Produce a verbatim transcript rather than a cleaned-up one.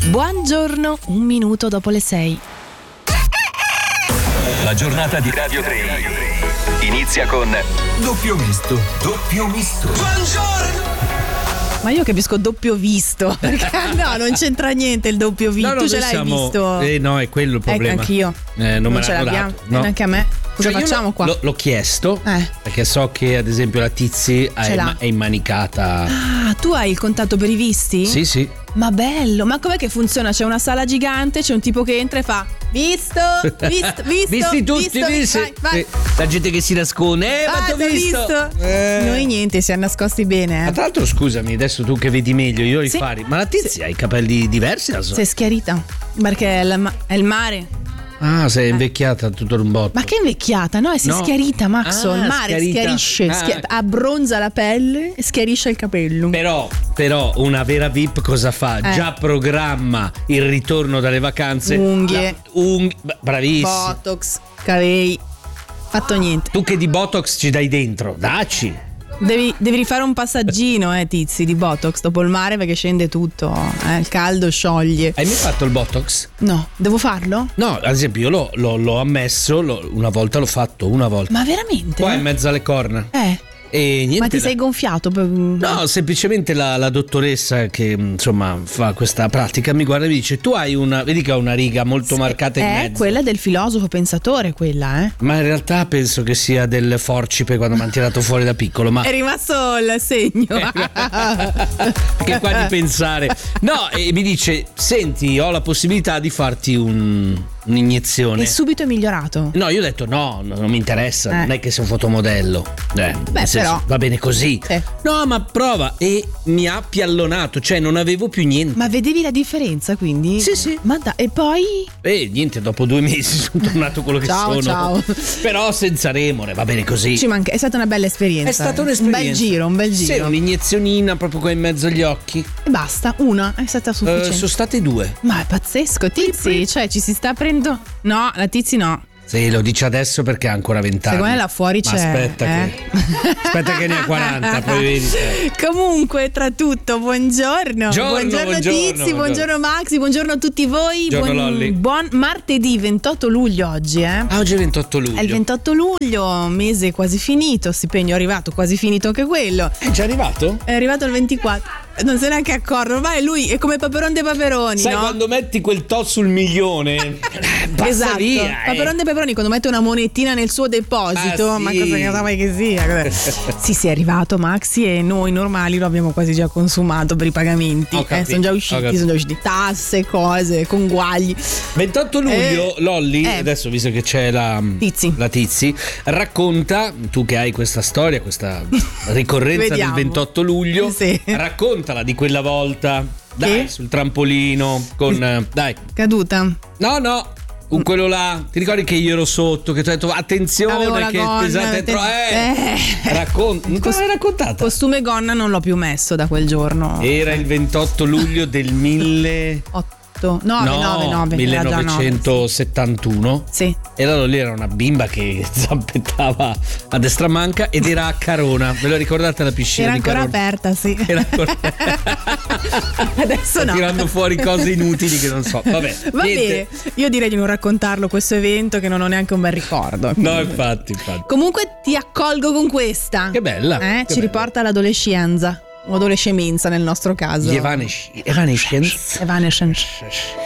Buongiorno, un minuto dopo le sei. La giornata di Radio tre inizia con doppio misto, doppio misto. Buongiorno! Ma io capisco doppio visto, perché no, non c'entra niente il doppio visto. No, no, tu ce l'hai siamo... visto? Eh no, è quello il problema. Eh, anch'io. Eh, non, non me ce l'hanno l'abbiamo, dato, no. neanche a me. Cosa Cioè, io facciamo lo- qua? Lo, l'ho chiesto Eh. perché so che ad esempio la Tizi Ce è, l'ha. è immanicata. Ah, tu hai il contatto per i visti? Sì, sì. Ma bello, ma com'è che funziona? C'è una sala gigante, c'è un tipo che entra e fa visto, visto, visto, Visti tutti, visto, visti. vai, vai. Eh, La gente che si nasconde. Eh, ma Ah, t'ho t'ho visto. visto? Eh. Noi niente, siamo nascosti bene, Ma eh. tra l'altro, scusami, adesso tu che vedi meglio, io Sì. rifari. Ma la Tizi ha i capelli diversi? La so. Si è schiarita, perché è, la ma- è il mare. Ah, sei invecchiata tutto un botto. Ma che invecchiata, no? Si è No. schiarita, Maxo. Ah, il mare schiarita. schiarisce, Ah. schia- abbronza la pelle e schiarisce il capello. Però, però, una vera V I P cosa fa? Eh. Già programma il ritorno dalle vacanze. Unghie. La- ungh- bravissimo. Botox, capelli, fatto niente. Tu che di Botox ci dai dentro? Dacci. Devi, devi rifare un passaggino, eh, Tizi, di Botox dopo il mare perché scende tutto. Eh, il caldo scioglie. Hai mai fatto il Botox? No, devo farlo? No, ad esempio io l'ho, l'ho- l'ho ammesso, l'ho- una volta l'ho fatto, una volta. Ma veramente? Qua in mezzo alle corna. Eh, E niente. ma ti la- sei gonfiato? per- No, semplicemente la, la dottoressa che insomma fa questa pratica mi guarda e mi dice: tu hai una, vedi che ha una riga molto marcata in È mezzo. quella del filosofo pensatore, quella, eh. Ma in realtà penso che sia del forcipe quando mi hanno tirato fuori da piccolo. Ma È rimasto il segno. che qua di pensare. No, e mi dice: senti, ho la possibilità di farti un, un'iniezione. E subito è migliorato. No, io ho detto no, no, non mi interessa, Eh. non è che sei un fotomodello. Eh, nel Beh, senso, però. va bene così. Sì. No, ma prova. E mi ha piallonato, cioè non avevo più niente. Ma vedevi la differenza quindi? Sì, sì. Ma da- e poi? E niente, dopo due mesi sono tornato quello che Ciao, sono. ciao. Però senza remore, va bene così. Ci manca- è stata una bella esperienza. È stata eh. un'esperienza. Un bel giro, un bel Sì, giro. un'iniezionina proprio qua in mezzo agli occhi. E basta, una è stata Eh, sufficiente. sono state due. Ma è pazzesco, Tizi, cioè ci si sta aprendo. No, la Tizi no. Sì, lo dice adesso perché ha ancora vent'anni. Secondo me là fuori Ma c'è. aspetta eh? che aspetta che ne ha quaranta, poi vedi. Comunque, tra tutto, buongiorno. Giorno, buongiorno, buongiorno, Tizi, buongiorno. buongiorno Maxi, buongiorno a tutti voi. Buongiorno, Lolli. buon martedì ventotto luglio oggi, eh. Ah, oggi è ventotto luglio. È il ventotto luglio, mese quasi finito, stipendio arrivato, quasi finito anche quello. È già arrivato? È arrivato il ventiquattro. Non se ne è neanche accorto, ormai lui è come Paperon dei Paperoni, Sai no? quando metti quel to sul milione? eh, passa Esatto. via. eh. Paperon dei Paperoni quando mette una monetina nel suo deposito, Ah, ma sì. cosa cosa vuoi che sia? Cos'è? Sì, sì, è arrivato Maxi e noi normali lo abbiamo quasi già consumato per i pagamenti. Ho Eh, capito, sono già ho usciti, capito. sono già usciti tasse, cose, conguagli. ventotto luglio, Eh, Lolli, eh. adesso visto che c'è la Tizi. la Tizi, racconta, tu che hai questa storia, questa ricorrenza del Vediamo. ventotto luglio, Sì. raccontala di quella volta. Dai, Che? sul trampolino con eh, dai. Caduta. No, no. Con quello là, ti ricordi che io ero sotto? Che ti ho detto attenzione, Avevo la che gonna, pesante te- tro- eh, eh. Racconta, non te Cos- l'hai raccontata? Costume gonna non l'ho più messo da quel giorno. Era il ventotto luglio del mille Otto. nove, nove, nove. Era già nove, millenovecentosettantuno. sì. E allora lì era una bimba che zampettava a destra manca ed era a Carona. Ve lo ricordate la piscina Era di ancora Carona? aperta, sì. Era ancora... Adesso Sto no. tirando fuori cose inutili che non so. Vabbè, Va niente. bene, io direi di non raccontarlo questo evento che non ho neanche un bel ricordo. No, infatti, infatti. Comunque ti accolgo con questa. Che bella. Eh, che ci bella. riporta all'adolescenza o adolescenza nel nostro caso. Gli evanesci- Evanescence. Evanescence.